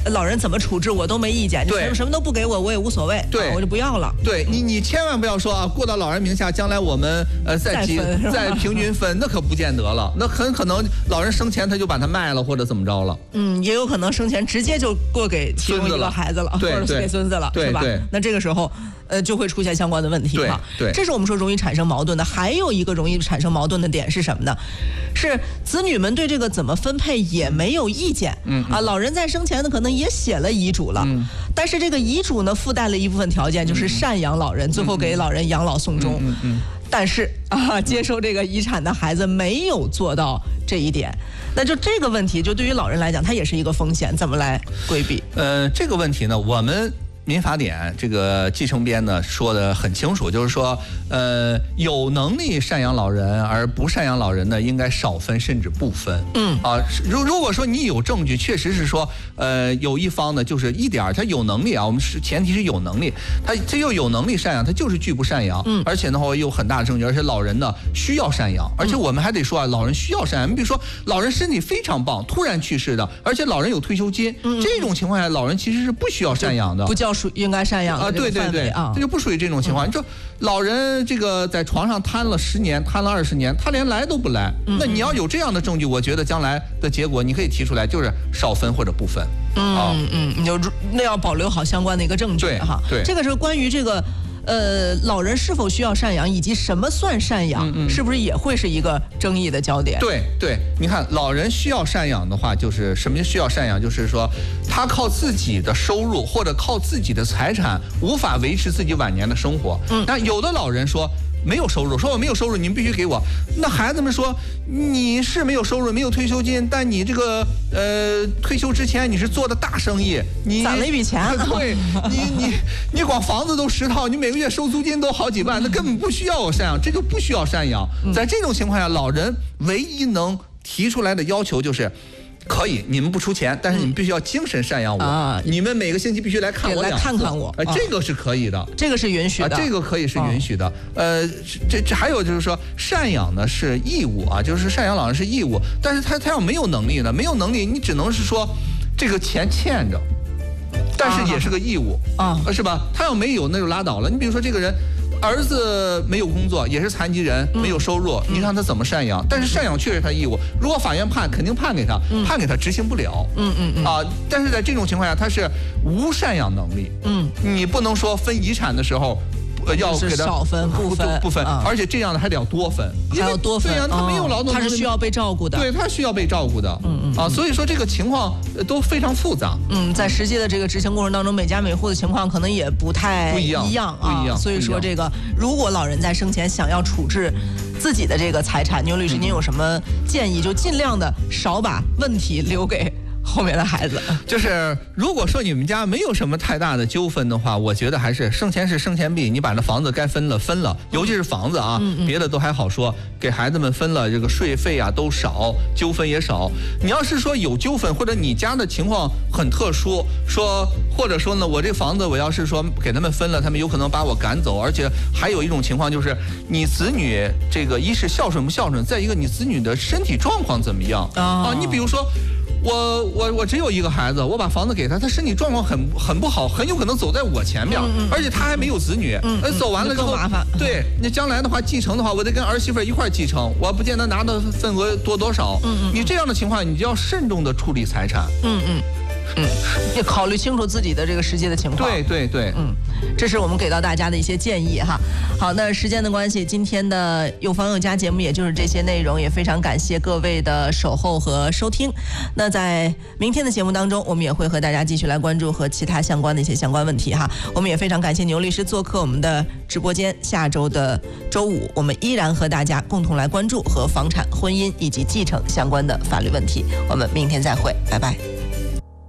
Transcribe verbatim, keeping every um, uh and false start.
老人怎么处置我都没意见，你什么什么都不给我，我也无所谓， 对、 啊，我就不要了。 对你，你千万不要说啊，过到老人名下，将来我们呃再几再平均分，那可不见得了，那很可能老人生前他就把它卖了或者怎么着了。 嗯，也有可能生前直接就过给其中一个孩子了， 对或者是给孙子了， 对是吧？ 对。 那这个时候，呃，就会出现相关的问题哈。 对， 这是我们说容易产生矛盾的。还有一个容易产生矛盾的点是什么呢？是子女们对这个怎么分配也没有意见。 嗯啊，老人在生前呢可能也写了遗嘱了， 嗯、 但是这个遗嘱呢附带了一部分条件，就是赡养老人，嗯、最后给老人养老送终。 嗯嗯嗯但是啊，接受这个遗产的孩子没有做到这一点，那就这个问题，就对于老人来讲，它也是一个风险，怎么来规避？ 呃，这个问题呢，我们民法典这个继承编呢说的很清楚，就是说，呃，有能力赡养老人而不赡养老人呢，应该少分甚至不分。 嗯啊，如如果说你有证据，确实是说，呃，有一方呢就是一点他有能力啊，我们是前提是有能力，他他又有能力赡养，他就是拒不赡养。 嗯， 而且的话有很大的证据，而且老人呢需要赡养，而且我们还得说啊，老人需要赡养。你比如说，老人身体非常棒，突然去世的，而且老人有退休金， 嗯、 这种情况下，老人其实是不需要赡养的， 不叫属应该赡养的啊，对对对啊， 这就不属于这种情况。嗯、你说老人这个在床上瘫了十年，瘫了二十年，他连来都不来， 嗯、 那你要有这样的证据，我觉得将来的结果你可以提出来，就是少分或者不分。 嗯、 啊、 嗯，你就那要保留好相关的一个证据哈。 对， 这个是关于这个。呃，老人是否需要赡养，以及什么算赡养， 嗯嗯、 是不是也会是一个争议的焦点？ 对对，你看，老人需要赡养的话，就是什么需要赡养？就是说，他靠自己的收入或者靠自己的财产，无法维持自己晚年的生活。 嗯， 那有的老人说。没有收入，说我没有收入，你们必须给我。那孩子们说，你是没有收入，没有退休金，但你这个呃退休之前你是做的大生意，你攒了一笔钱， 对，你你你光房子都十套，你每个月收租金都好几万，那根本不需要我赡养，这就不需要赡养。在这种情况下，老人唯一能提出来的要求就是。可以，你们不出钱，但是你们必须要精神赡养我。啊，你们每个星期必须来看我两次， 来看看我。 啊，这个是可以的， 这个是允许的， 啊，这个可以是允许的。呃，这这还有就是说，赡养呢是义务啊，就是赡养老人是义务，但是他他要没有能力呢，没有能力，你只能是说这个钱欠着，但是也是个义务啊，是吧？他要没有那就拉倒了。你比如说这个人。儿子没有工作，也是残疾人，没有收入，嗯、你让他怎么赡养？但是赡养确实他义务，如果法院判，肯定判给他， 嗯、 判给他执行不了。 嗯嗯嗯。 啊，但是在这种情况下，他是无赡养能力。 嗯， 你不能说分遗产的时候。呃，要给他少分不分不分，而且这样的还得要多分， 还要多分。 对呀，他没有劳动， 他是需要被照顾的， 对他需要被照顾的。 嗯嗯啊，所以说这个情况都非常复杂。 嗯，在实际的这个执行过程当中，每家每户的情况可能也不太一样， 一样啊。不一样。 所以说，这个如果老人在生前想要处置自己的这个财产，牛律师，您有什么建议？就尽量的少把问题留给。后面的孩子， 就是如果说你们家没有什么太大的纠纷的话，我觉得还是生前是生前币，你把这房子该分了分了，尤其是房子啊， 嗯嗯、 别的都还好说，给孩子们分了，这个税费啊都少，纠纷也少。你要是说有纠纷，或者你家的情况很特殊，说或者说呢，我这房子我要是说给他们分了，他们有可能把我赶走，而且还有一种情况就是你子女这个一是孝顺不孝顺，再一个你子女的身体状况怎么样、 哦、 啊？你比如说。我我我只有一个孩子，我把房子给他，他身体状况很很不好，很有可能走在我前面， 嗯嗯、 而且他还没有子女， 嗯嗯、 走完了之后麻烦。 对，那将来的话继承的话，我得跟儿媳妇一块继承，我不见得拿的份额多多少。 嗯嗯， 你这样的情况，你就要慎重的处理财产。 嗯嗯。嗯，要考虑清楚自己的这个实际的情况。 对对对， 嗯，这是我们给到大家的一些建议哈。好，那时间的关系，今天的有房有家节目也就是这些内容，也非常感谢各位的守候和收听。那在明天的节目当中，我们也会和大家继续来关注和其他相关的一些相关问题哈。我们也非常感谢牛律师做客我们的直播间。下周的周五，我们依然和大家共同来关注和房产、婚姻以及继承相关的法律问题。我们明天再会，拜拜。